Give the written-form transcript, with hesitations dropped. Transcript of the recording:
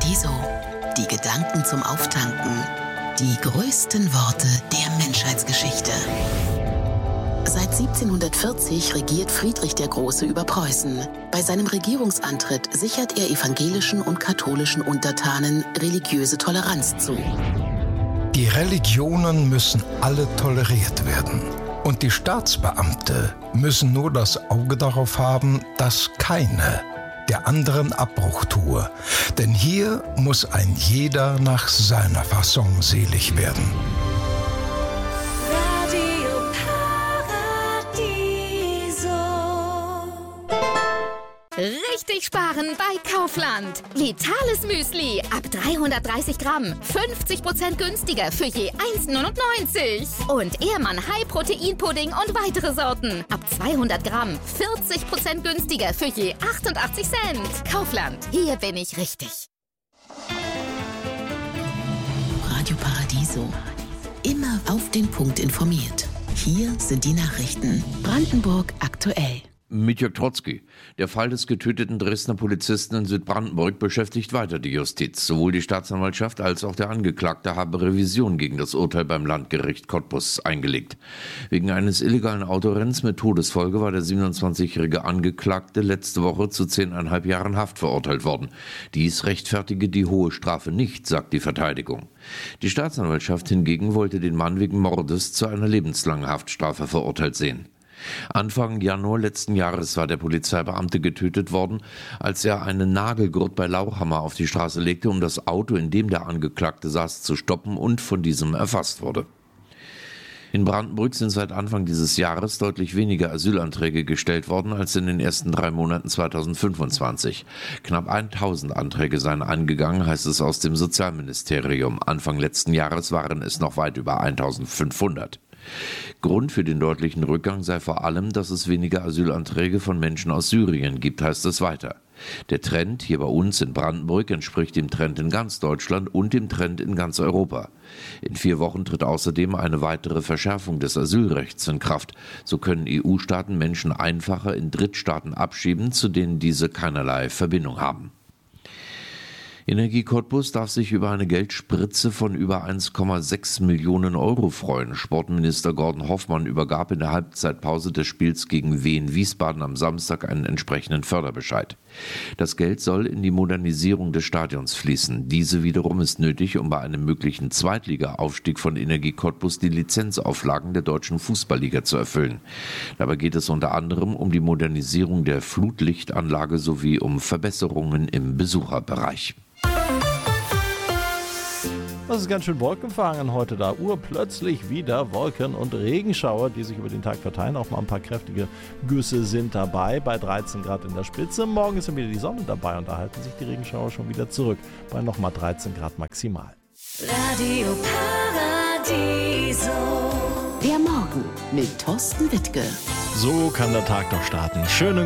Paradiso. Die Gedanken zum Auftanken. Die größten Worte der Menschheitsgeschichte. Seit 1740 regiert Friedrich der Große über Preußen. Bei seinem Regierungsantritt sichert er evangelischen und katholischen Untertanen religiöse Toleranz zu. Die Religionen müssen alle toleriert werden. Und die Staatsbeamte müssen nur das Auge darauf haben, dass keine der anderen Abbruch tue. Denn hier muss ein jeder nach seiner Fasson selig werden. Richtig sparen bei Kaufland. Vitales Müsli ab 330 Gramm. 50% günstiger für je 1,99. Und Ehrmann High Protein Pudding und weitere Sorten. Ab 200 Gramm. 40% günstiger für je 88 Cent. Kaufland. Hier bin ich richtig. Radio Paradiso. Immer auf den Punkt informiert. Hier sind die Nachrichten. Brandenburg aktuell. Mit Jörg Trotzki. Der Fall des getöteten Dresdner Polizisten in Südbrandenburg beschäftigt weiter die Justiz. Sowohl die Staatsanwaltschaft als auch der Angeklagte haben Revision gegen das Urteil beim Landgericht Cottbus eingelegt. Wegen eines illegalen Autorennens mit Todesfolge war der 27-jährige Angeklagte letzte Woche zu 10,5 Jahren Haft verurteilt worden. Dies rechtfertige die hohe Strafe nicht, sagt die Verteidigung. Die Staatsanwaltschaft hingegen wollte den Mann wegen Mordes zu einer lebenslangen Haftstrafe verurteilt sehen. Anfang Januar letzten Jahres war der Polizeibeamte getötet worden, als er einen Nagelgurt bei Lauchhammer auf die Straße legte, um das Auto, in dem der Angeklagte saß, zu stoppen und von diesem erfasst wurde. In Brandenburg sind seit Anfang dieses Jahres deutlich weniger Asylanträge gestellt worden als in den ersten 3 Monaten 2025. Knapp 1000 Anträge seien eingegangen, heißt es aus dem Sozialministerium. Anfang letzten Jahres waren es noch weit über 1500. Grund für den deutlichen Rückgang sei vor allem, dass es weniger Asylanträge von Menschen aus Syrien gibt, heißt es weiter. Der Trend hier bei uns in Brandenburg entspricht dem Trend in ganz Deutschland und dem Trend in ganz Europa. In 4 Wochen tritt außerdem eine weitere Verschärfung des Asylrechts in Kraft. So können EU-Staaten Menschen einfacher in Drittstaaten abschieben, zu denen diese keinerlei Verbindung haben. Energie Cottbus darf sich über eine Geldspritze von über 1,6 Millionen Euro freuen. Sportminister Gordon Hoffmann übergab in der Halbzeitpause des Spiels gegen Wien Wiesbaden am Samstag einen entsprechenden Förderbescheid. Das Geld soll in die Modernisierung des Stadions fließen. Diese wiederum ist nötig, um bei einem möglichen Zweitliga-Aufstieg von Energie Cottbus die Lizenzauflagen der deutschen Fußballliga zu erfüllen. Dabei geht es unter anderem um die Modernisierung der Flutlichtanlage sowie um Verbesserungen im Besucherbereich. Das ist ganz schön wolkenverhangen heute da. Urplötzlich wieder Wolken und Regenschauer, die sich über den Tag verteilen. Auch mal ein paar kräftige Güsse sind dabei, bei 13 Grad in der Spitze. Morgen ist dann wieder die Sonne dabei und da halten sich die Regenschauer schon wieder zurück. Bei nochmal 13 Grad maximal. Radio Paradiso. Der Morgen mit Thorsten Wittke. So kann der Tag doch starten. Schönen